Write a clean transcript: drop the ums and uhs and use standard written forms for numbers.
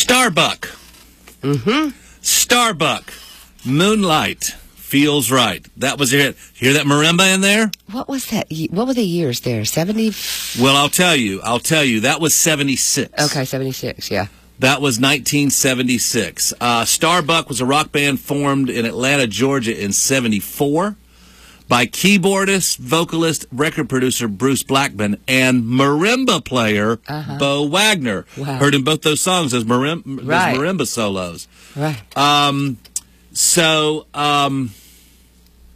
Starbuck. Starbuck. Moonlight. Feels Right. That was it. Hear that marimba in there? What was that? What were the years there? 70? Well, I'll tell you. That was 76. Okay, 76, yeah. That was 1976. Starbuck was a rock band formed in Atlanta, Georgia in 74 by keyboardist, vocalist, record producer Bruce Blackman and marimba player Bo Wagner. Wow. Heard in both those songs as marimba solos. Right.